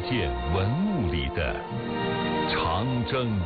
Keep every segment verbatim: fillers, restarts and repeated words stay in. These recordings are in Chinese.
件文物里的长征。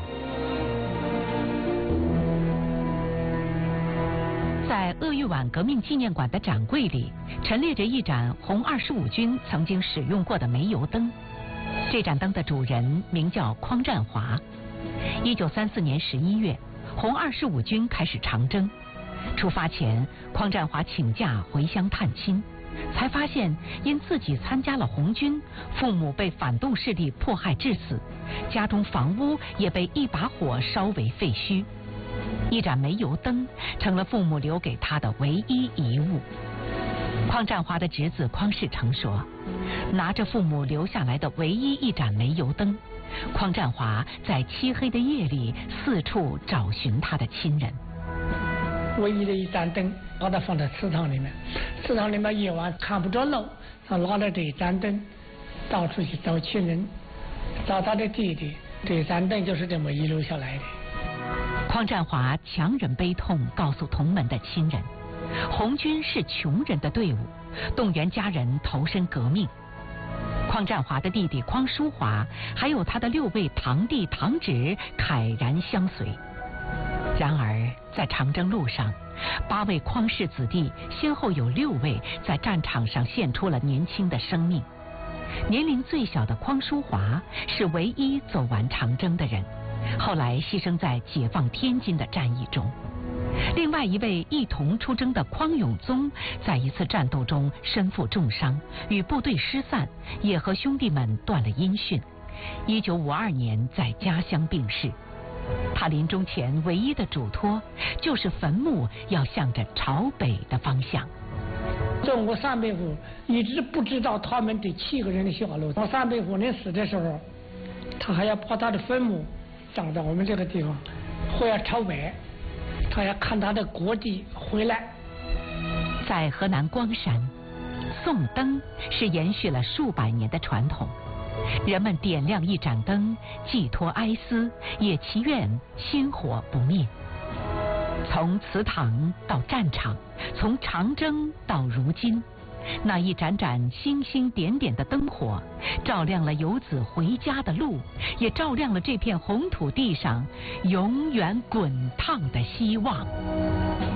在鄂豫皖革命纪念馆的展柜里，陈列着一盏红二十五军曾经使用过的煤油灯。这盏灯的主人名叫匡占华。一九三四年十一月，红二十五军开始长征。出发前，匡占华请假回乡探亲，才发现因自己参加了红军，父母被反动势力迫害致死，家中房屋也被一把火烧为废墟。一盏煤油灯成了父母留给他的唯一遗物。匡占华的侄子匡世成说，拿着父母留下来的唯一一盏煤油灯，匡占华在漆黑的夜里四处找寻他的亲人。 唯一的一盏灯把它放在祠堂里面，祠堂里面夜晚看不着路，他拿着这一盏灯到处去找亲人，找他的弟弟。这盏灯就是这么遗留下来的。 匡占华强忍悲痛告诉同门的亲人，红军是穷人的队伍，动员家人投身革命。匡占华的弟弟匡淑华还有他的六位堂弟堂侄慨然相随。然而在长征路上，八位匡氏子弟先后有六位在战场上献出了年轻的生命。年龄最小的匡淑华是唯一走完长征的人，后来牺牲在解放天津的战役中。另外一位一同出征的匡永宗，在一次战斗中身负重伤，与部队失散，也和兄弟们断了音讯。一九五二年在家乡病逝。他临终前唯一的嘱托，就是坟墓要向着朝北的方向。 中国三百户一直不知道他们这七个人的下落。当三百户人死的时候，他还要把他的坟墓葬到我们这个地方，会要朝北，他要看他的国弟回来。 在河南光山，送灯是延续了数百年的传统。人们点亮一盏灯，寄托哀思，也祈愿薪火不灭。从祠堂到战场，从长征到如今，那一盏盏星星点点的灯火，照亮了游子回家的路，也照亮了这片红土地上永远滚烫的希望。